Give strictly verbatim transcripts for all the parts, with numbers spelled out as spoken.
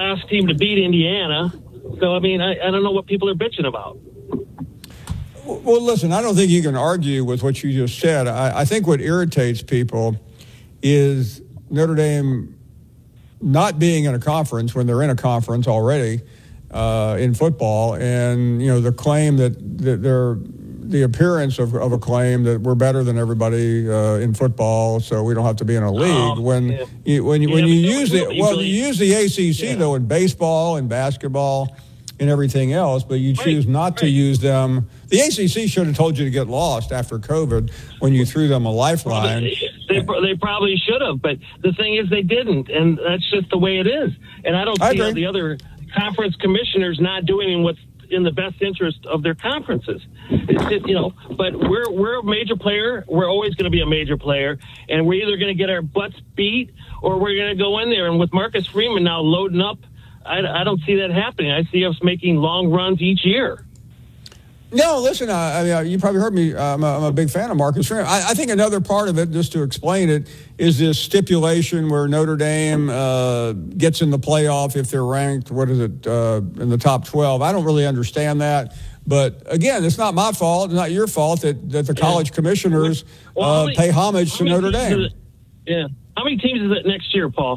last team to beat Indiana. So, I mean, I, I don't know what people are bitching about. Well, listen, I don't think you can argue with what you just said. I, I think what irritates people is Notre Dame not being in a conference when they're in a conference already uh, in football, and, you know, the claim that, that they're the appearance of, of a claim that we're better than everybody uh, in football, so we don't have to be in a league. Oh, when yeah. you, when you, yeah, when you use the well, you use the A C C yeah. though in baseball and basketball and everything else, but you choose right. not to right. use them. The A C C should have told you to get lost after COVID when you threw them a lifeline. They, they, they probably should have, but the thing is they didn't, and that's just the way it is. And I don't see I the other conference commissioners not doing what's in the best interest of their conferences. It's just, you know, but we're we're a major player. We're always going to be a major player, and we're either going to get our butts beat or we're going to go in there. And with Marcus Freeman now loading up, I, I don't see that happening. I see us making long runs each year. No, listen, uh, I mean, you probably heard me. Uh, I'm, a, I'm a big fan of Marcus Freeman. I, I think another part of it, just to explain it, is this stipulation where Notre Dame uh, gets in the playoff if they're ranked, what is it, uh, in the top twelve. I don't really understand that. But, again, it's not my fault, it's not your fault that, that the college commissioners well, uh, many, pay homage to Notre Dame. It, yeah. How many teams is it next year, Paul?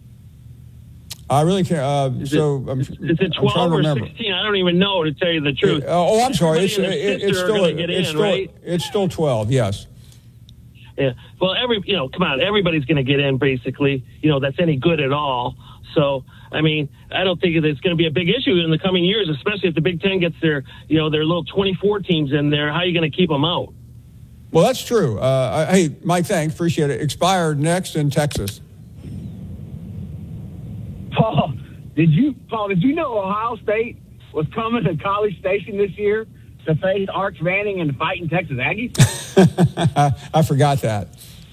I really can't. Uh, is so it, I'm, is it twelve or sixteen? I don't even know, to tell you the truth. It, oh, I'm sorry. It's, it, it's still get it's in, still right? It's still twelve. Yes. Yeah. Well, every you know, come on, everybody's going to get in, basically. You know, that's any good at all. So, I mean, I don't think it's going to be a big issue in the coming years, especially if the Big Ten gets their, you know, their little twenty-four teams in there. How are you going to keep them out? Well, that's true. Uh, I, hey, Mike, thanks. Appreciate it. Expired next in Texas. Paul, did you, Paul, did you know Ohio State was coming to College Station this year to face Arch Manning and the fighting Texas Aggies? I forgot that.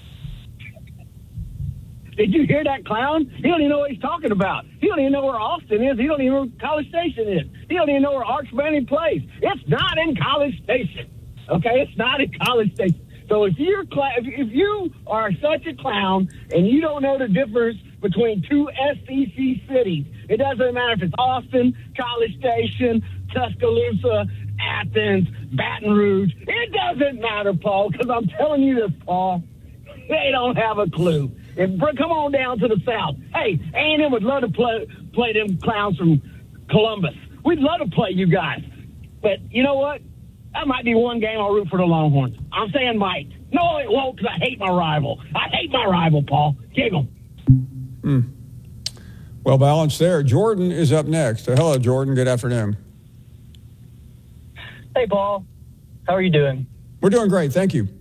Did you hear that clown? He don't even know what he's talking about. He don't even know where Austin is. He don't even know where College Station is. He don't even know where Arch Manning plays. It's not in College Station. Okay, it's not in College Station. So if you're if you are such a clown and you don't know the difference between two S E C cities, it doesn't matter if it's Austin, College Station, Tuscaloosa, Athens, Baton Rouge. It doesn't matter, Paul, because I'm telling you this, Paul. They don't have a clue. And come on down to the South. Hey, A and M would love to play, play them clowns from Columbus. We'd love to play you guys. But you know what? That might be one game I'll root for the Longhorns. I'm saying might. No, it won't, because I hate my rival. I hate my rival, Paul. Give him. Hmm. Well balanced there. Jordan is up next. So hello, Jordan. Good afternoon. Hey, Paul. How are you doing? We're doing great. Thank you.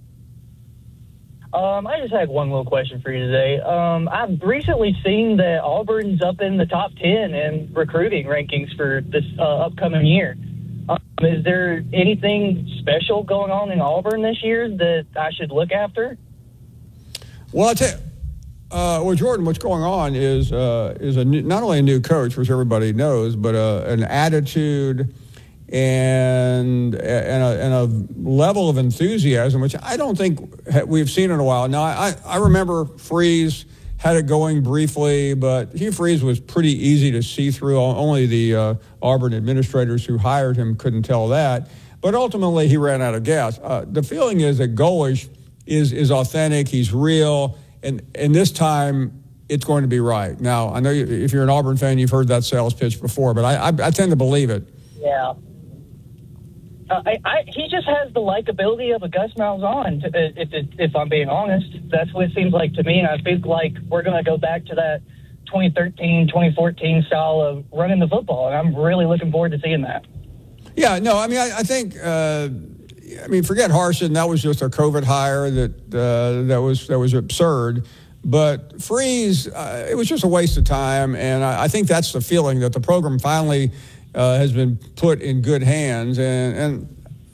Um, I just had one little question for you today. Um, I've recently seen that Auburn's up in the top ten in recruiting rankings for this uh, upcoming year. Um, is there anything special going on in Auburn this year that I should look after? Well, I tell you, uh, well, Jordan, what's going on is uh, is a new, not only a new coach, which everybody knows, but uh, an attitude and and a, and a level of enthusiasm, which I don't think we've seen in a while. Now, I, I remember Freeze had it going briefly, but Hugh Freeze was pretty easy to see through. Only the uh, Auburn administrators who hired him couldn't tell that. But ultimately, he ran out of gas. Uh, the feeling is that Golesh is is authentic. He's real, and and this time it's going to be right. Now, I know you, if you're an Auburn fan, you've heard that sales pitch before, but I I, I tend to believe it. Yeah. Uh, I, I, he just has the likability of a Gus Malzahn, if, if, if I'm being honest. That's what it seems like to me, and I think like we're going to go back to that twenty thirteen, twenty fourteen style of running the football, and I'm really looking forward to seeing that. Yeah, no, I mean, I, I think, uh, I mean, forget Harsin. That was just a COVID hire that uh, that was that was absurd. But Freeze, uh, it was just a waste of time, and I, I think that's the feeling that the program finally Uh, has been put in good hands, and, and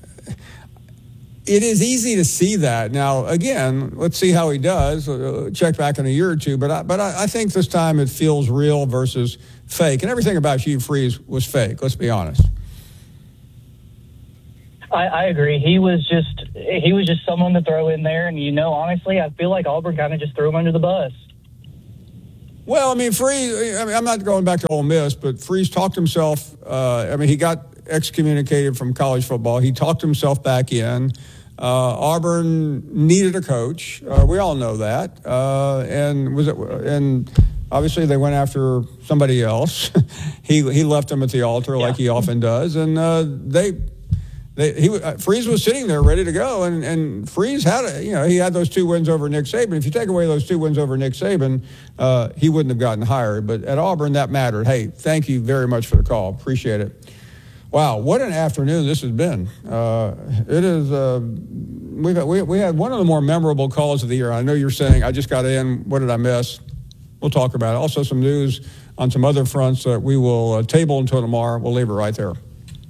it is easy to see that. Now, again, let's see how he does. Uh, check back in a year or two, but I, but I, I think this time it feels real versus fake, and everything about Hugh Freeze was fake. Let's be honest. I, I agree. He was just he was just someone to throw in there, and you know, honestly, I feel like Auburn kind of just threw him under the bus. Well, I mean, Freeze, I mean, I'm not going back to Ole Miss, but Freeze talked himself, uh, I mean, he got excommunicated from college football. He talked himself back in. Uh, Auburn needed a coach. Uh, we all know that. Uh, and was it, and obviously they went after somebody else. he he left them at the altar yeah. like he often does. And uh, they... They, he uh, Freeze was sitting there ready to go, and, and Freeze had a, you know he had those two wins over Nick Saban. If you take away those two wins over Nick Saban, uh, he wouldn't have gotten hired. But at Auburn, that mattered. Hey, thank you very much for the call. Appreciate it. Wow, what an afternoon this has been. Uh, it is. Uh, we've had, we we had one of the more memorable calls of the year. I know you're saying I just got in. What did I miss? We'll talk about it. Also, some news on some other fronts that we will uh, table until tomorrow. We'll leave it right there.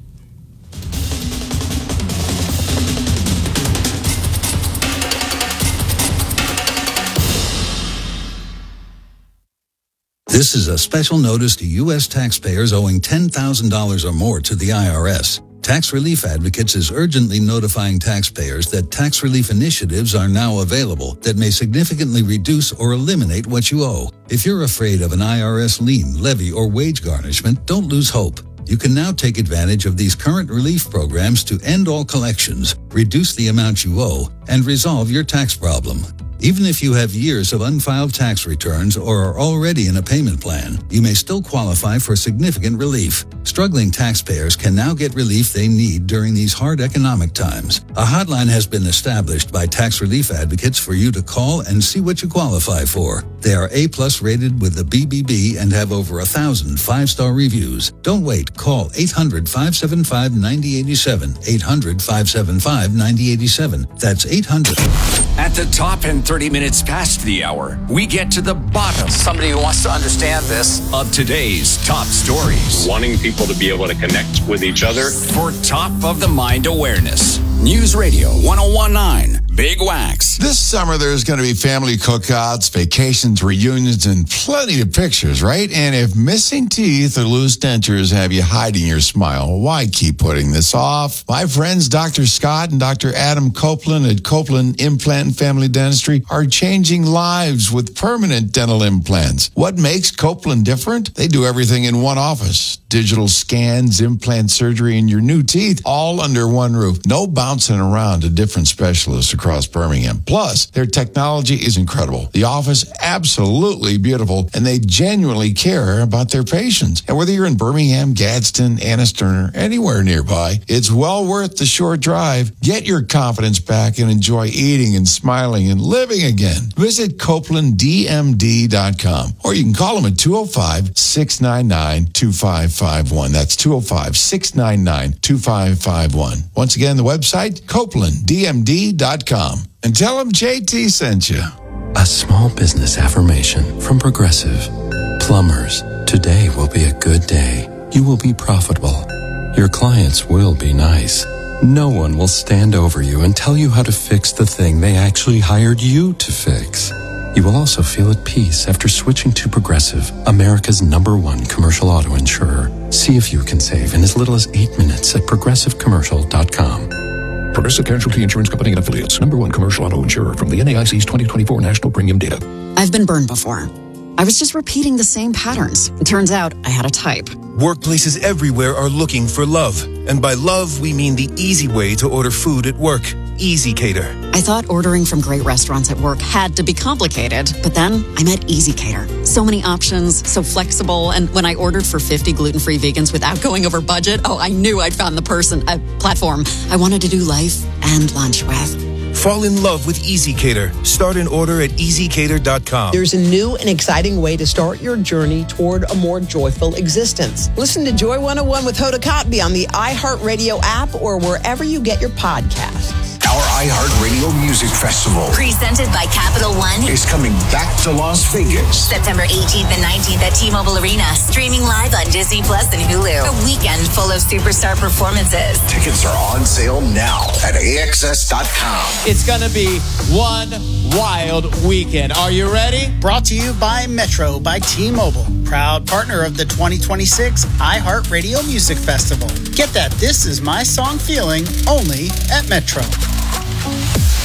This is a special notice to U S taxpayers owing ten thousand dollars or more to the I R S. Tax Relief Advocates is urgently notifying taxpayers that tax relief initiatives are now available that may significantly reduce or eliminate what you owe. If you're afraid of an I R S lien, levy, or wage garnishment, don't lose hope. You can now take advantage of these current relief programs to end all collections, reduce the amount you owe, and resolve your tax problem. Even if you have years of unfiled tax returns or are already in a payment plan, you may still qualify for significant relief. Struggling taxpayers can now get relief they need during these hard economic times. A hotline has been established by Tax Relief Advocates for you to call and see what you qualify for. They are A-plus rated with the B B B and have over a thousand five-star reviews. Don't wait. Call eight hundred, five seven five, nine zero eight seven. eight hundred, five seven five, nine zero eight seven. That's eight hundred. At the top and thirty minutes past the hour, we get to the bottom. Somebody who wants to understand this. Of today's top stories. Wanting people to be able to connect with each other. For top of the mind awareness. News Radio one oh one point nine, Big Wax. This summer, there's going to be family cookouts, vacations, reunions, and plenty of pictures, right? And if missing teeth or loose dentures have you hiding your smile, why keep putting this off? My friends, Doctor Scott and Doctor Adam Copeland at Copeland Implant and Family Dentistry are changing lives with permanent dental implants. What makes Copeland different? They do everything in one office. Digital scans, implant surgery, and your new teeth all under one roof. No bouncing around to different specialists across Birmingham. Plus, their technology is incredible. The office, absolutely beautiful, and they genuinely care about their patients. And whether you're in Birmingham, Gadsden, Anniston, or anywhere nearby, it's well worth the short drive. Get your confidence back and enjoy eating and smiling and living again. Visit Copeland D M D dot com, or you can call them at two oh five, six nine nine, two five five one. That's two oh five, six nine nine, two five five one. Once again, the website, Copeland D M D dot com. And tell them J T sent you. A small business affirmation from Progressive. Plumbers, today will be a good day. You will be profitable. Your clients will be nice. No one will stand over you and tell you how to fix the thing they actually hired you to fix. You will also feel at peace after switching to Progressive, America's number one commercial auto insurer. See if you can save in as little as eight minutes at progressive commercial dot com. Progressive Casualty Insurance Company and Affiliates. Number one commercial auto insurer from the N A I C's twenty twenty-four National Premium Data. I've been burned before. I was just repeating the same patterns. It turns out I had a type. Workplaces everywhere are looking for love. And by love, we mean the easy way to order food at work. Easy Cater. I thought ordering from great restaurants at work had to be complicated, but then I met Easy Cater. So many options, so flexible, and when I ordered for fifty gluten-free vegans without going over budget, oh, I knew I'd found the person, a platform I wanted to do life and lunch with. Fall in love with Easy Cater. Start an order at easy cater dot com. There's a new and exciting way to start your journey toward a more joyful existence. Listen to Joy one oh one with Hoda Kotb on the iHeartRadio app or wherever you get your podcasts. Our iHeartRadio Music Festival, presented by Capital One, is coming back to Las Vegas. September eighteenth and nineteenth at T-Mobile Arena. Streaming live on Disney Plus and Hulu. A weekend full of superstar performances. Tickets are on sale now at A X S dot com. It's going to be one wild weekend. Are you ready? Brought to you by Metro by T-Mobile. Proud partner of the twenty twenty-six iHeartRadio Music Festival. Get that This Is My Song feeling only at Metro.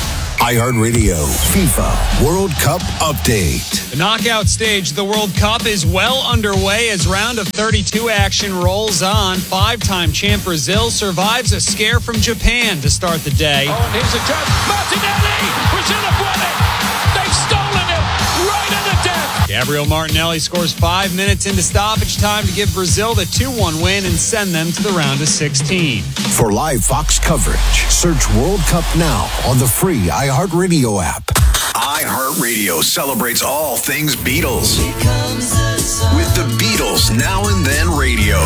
iHeartRadio FIFA World Cup Update. The knockout stage of the World Cup is well underway as round of thirty-two action rolls on. Five-time champ Brazil survives a scare from Japan to start the day. Oh, and here's a chance. Martinelli! Brazil have won it! They've stolen it! Right at the death! Gabriel Martinelli scores five minutes into stoppage time to give Brazil the two one win and send them to the round of sixteen. For live Fox coverage, search World Cup now on the free iHeartRadio app. iHeartRadio celebrates all things Beatles. With the Beatles Now and Then Radio.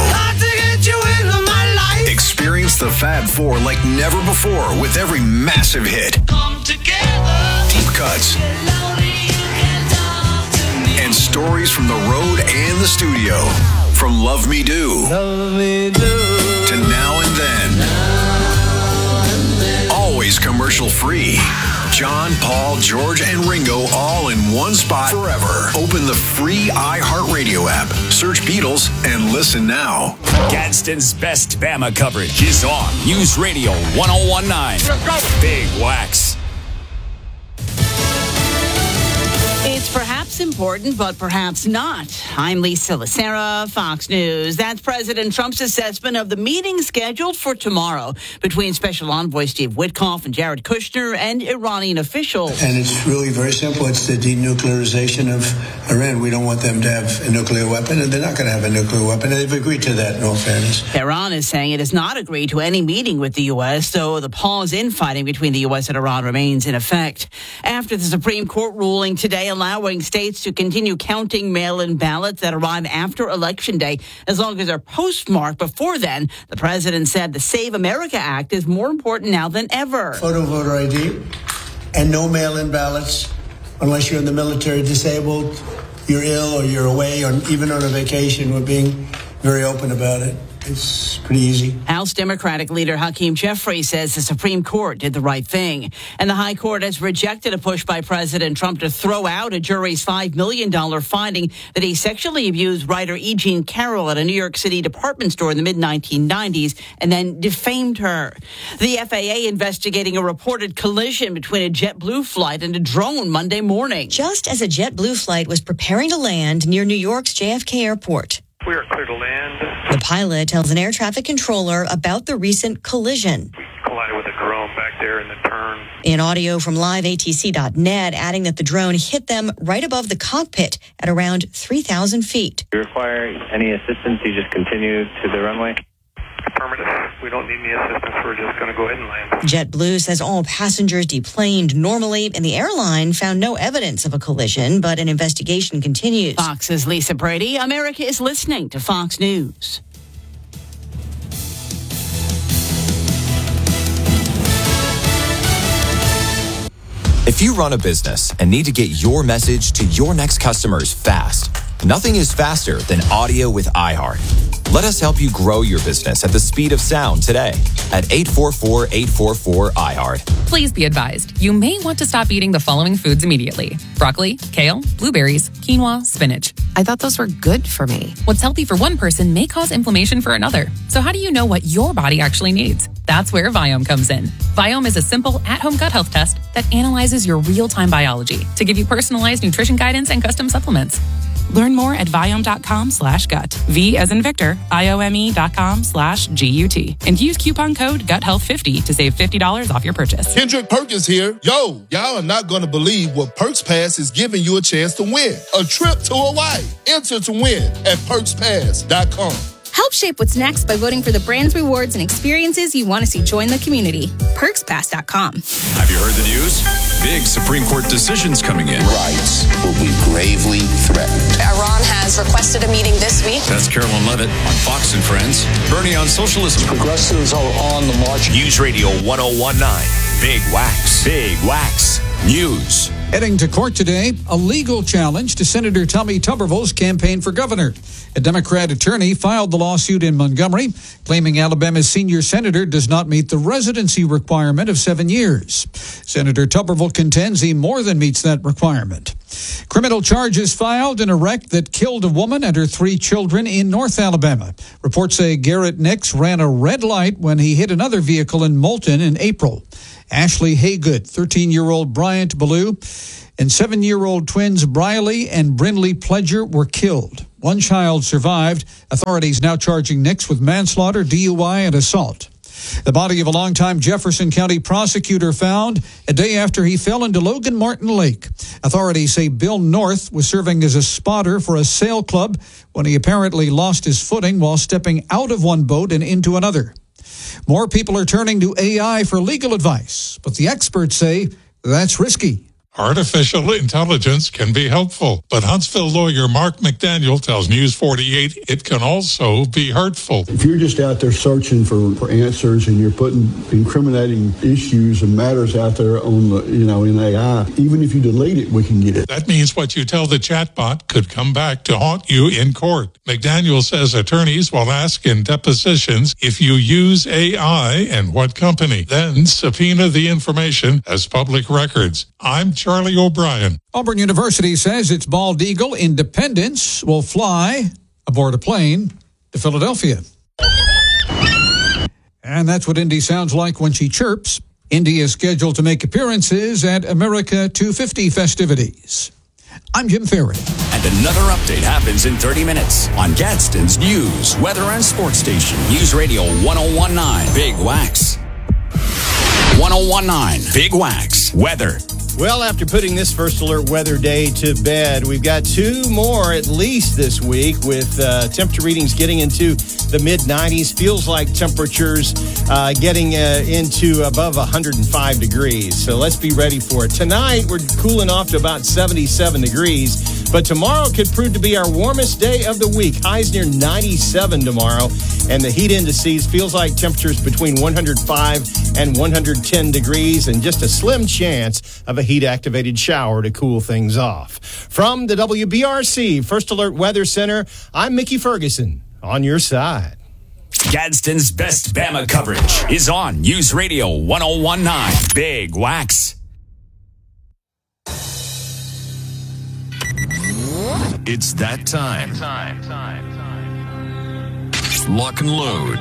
Experience the Fab Four like never before with every massive hit. Come together. Deep cuts. And stories from the road and the studio. From Love Me Do, Love Me Do. To Now and Then. Now and then. Always commercial free. John, Paul, George, and Ringo all in one spot forever. Open the free iHeartRadio app. Search Beatles and listen now. Gadsden's best Bama coverage is on News Radio one oh one nine. Big Wax. It's perhaps important, but perhaps not. I'm Lisa Lacera, Fox News. That's President Trump's assessment of the meeting scheduled for tomorrow between Special Envoy Steve Witkoff and Jared Kushner and Iranian officials. And it's really very simple. It's the denuclearization of Iran. We don't want them to have a nuclear weapon, and they're not going to have a nuclear weapon. They've agreed to that, in all fairness. Iran is saying it has not agreed to any meeting with the U S, so the pause in fighting between the U S and Iran remains in effect. After the Supreme Court ruling today allowing states to continue counting mail-in ballots that arrive after Election Day as long as they're postmarked before then, the president said the Save America Act is more important now than ever. Photo voter I D and no mail-in ballots unless you're in the military, disabled, you're ill, or you're away, or even on a vacation. We're being very open about it. It's pretty easy. House Democratic leader Hakeem Jeffries says the Supreme Court did the right thing. And the High Court has rejected a push by President Trump to throw out a jury's five million dollars finding that he sexually abused writer E. Jean Carroll at a New York City department store in the mid nineteen nineties and then defamed her. The F A A investigating a reported collision between a JetBlue flight and a drone Monday morning. Just as a JetBlue flight was preparing to land near New York's J F K Airport. We are clear to land. The pilot tells an air traffic controller about the recent collision. We collided with a drone back there in the turn. In audio from live A T C dot net, adding that the drone hit them right above the cockpit at around three thousand feet. If you require any assistance, you just continue to the runway. Affirmative. We don't need any assistance. We're just going to go ahead and land. JetBlue says all passengers deplaned normally, and the airline found no evidence of a collision, but an investigation continues. Fox's Lisa Brady. America is listening to Fox News. If you run a business and need to get your message to your next customers fast, nothing is faster than audio with iHeart. Let us help you grow your business at the speed of sound today at eight four four, eight four four, iHeart. Please be advised, you may want to stop eating the following foods immediately. Broccoli, kale, blueberries, quinoa, spinach. I thought those were good for me. What's healthy for one person may cause inflammation for another. So how do you know what your body actually needs? That's where Viome comes in. Viome is a simple at-home gut health test that analyzes your real-time biology to give you personalized nutrition guidance and custom supplements. Learn more at Viome.com slash gut. V as in Victor, I-O-M-E dot com slash G-U-T. And use coupon code gut health fifty to save fifty dollars off your purchase. Kendrick Perkins here. Yo, y'all are not going to believe what Perks Pass is giving you a chance to win. A trip to Hawaii. Enter to win at perks pass dot com. Help shape what's next by voting for the brands, rewards, and experiences you want to see join the community. perks pass dot com. Have you heard the news? Big Supreme Court decisions coming in. Rights will be gravely threatened. Iran has requested a meeting this week. That's Carolyn Levitt on Fox and Friends. Bernie on socialism. Progressives are on the march. News Radio one oh one nine. Big Wax. Big Wax. News. Heading to court today, a legal challenge to Senator Tommy Tuberville's campaign for governor. A Democrat attorney filed the lawsuit in Montgomery, claiming Alabama's senior senator does not meet the residency requirement of seven years. Senator Tuberville contends he more than meets that requirement. Criminal charges filed in a wreck that killed a woman and her three children in North Alabama. Reports say Garrett Nix ran a red light when he hit another vehicle in Moulton in April. Ashley Haygood, thirteen-year-old Bryant Ballou, and seven-year-old twins Briley and Brindley Pledger were killed. One child survived. Authorities now charging Nix with manslaughter, D U I, and assault. The body of a longtime Jefferson County prosecutor found a day after he fell into Logan Martin Lake. Authorities say Bill North was serving as a spotter for a sail club when he apparently lost his footing while stepping out of one boat and into another. More people are turning to A I for legal advice, but the experts say that's risky. Artificial intelligence can be helpful, but Huntsville lawyer Mark McDaniel tells News forty-eight it can also be hurtful. If you're just out there searching for, for answers and you're putting incriminating issues and matters out there on the, you know, in A I, even if you delete it, we can get it. That means what you tell the chatbot could come back to haunt you in court. McDaniel says attorneys will ask in depositions if you use A I and what company, then subpoena the information as public records. I'm Charlie O'Brien. Auburn University says its bald eagle Independence will fly aboard a plane to Philadelphia. And that's what Indy sounds like when she chirps. Indy is scheduled to make appearances at America two fifty festivities. I'm Jim Ferry. And another update happens in thirty minutes on Gadsden's News, Weather, and Sports Station. News Radio one oh one point nine Big Wax. one oh one point nine Big Wax. Weather. Well, after putting this First Alert Weather Day to bed, we've got two more at least this week with uh, temperature readings getting into the mid nineties. Feels like temperatures uh, getting uh, into above one hundred five degrees. So let's be ready for it. Tonight, we're cooling off to about seventy-seven degrees. But tomorrow could prove to be our warmest day of the week. Highs near ninety-seven tomorrow. And the heat indices feels like temperatures between one hundred five and one hundred ten degrees and just a slim chance of a heat-activated shower to cool things off. From the W B R C First Alert Weather Center, I'm Mickey Ferguson on your side. Gadsden's best Bama coverage is on News Radio one oh one point nine Big Wax. It's that time. Lock and load.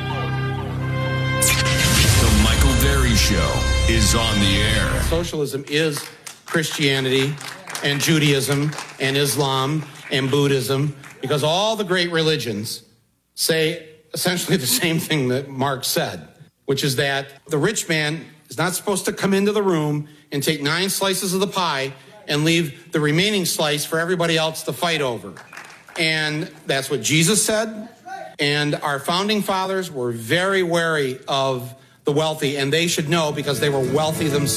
The Michael Berry Show is on the air. Socialism is Christianity and Judaism and Islam and Buddhism, because all the great religions say essentially the same thing that Marx said, which is that the rich man is not supposed to come into the room and take nine slices of the pie and leave the remaining slice for everybody else to fight over. And that's what Jesus said. And our founding fathers were very wary of the wealthy, and they should know because they were wealthy themselves.